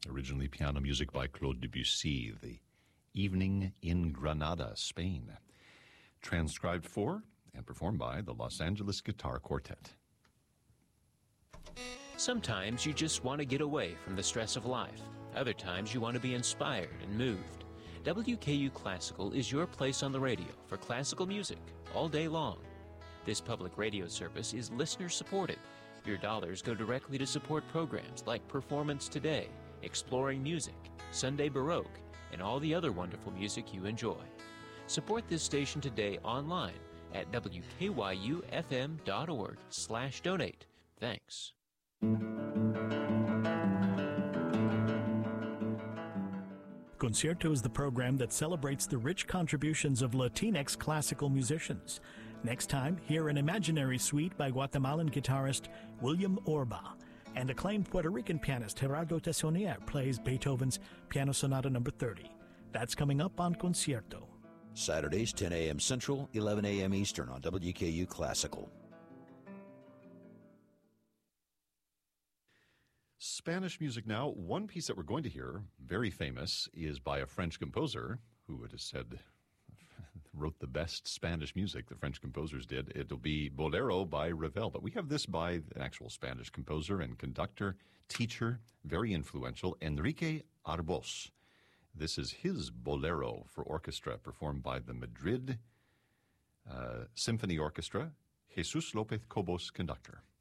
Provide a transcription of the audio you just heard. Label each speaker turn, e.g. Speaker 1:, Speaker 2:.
Speaker 1: Originally piano music by Claude Debussy, The Evening in Granada, Spain. Transcribed for and performed by the Los Angeles Guitar Quartet.
Speaker 2: Sometimes you just want to get away from the stress of life. Other times you want to be inspired and moved. WKU Classical is your place on the radio for classical music all day long. This public radio service is listener-supported. Your dollars go directly to support programs like Performance Today, Exploring Music, Sunday Baroque, and all the other wonderful music you enjoy. Support this station today online at wkyufm.org/donate. Thanks.
Speaker 3: Concierto is the program that celebrates the rich contributions of Latinx classical musicians. Next time, hear an imaginary suite by Guatemalan guitarist William Orba, and acclaimed Puerto Rican pianist Gerardo Tessonier plays Beethoven's Piano Sonata No. 30. That's coming up on Concierto.
Speaker 4: Saturdays, 10 a.m. Central, 11 a.m. Eastern on WKU Classical.
Speaker 1: Spanish music now. One piece that we're going to hear, very famous, is by a French composer who, it is said, wrote the best Spanish music the French composers did. It'll be Bolero by Ravel. But we have this by an actual Spanish composer and conductor, teacher, very influential, Enrique Arbós. This is his Bolero for orchestra, performed by the Madrid Symphony Orchestra, Jesus López Cobos, conductor.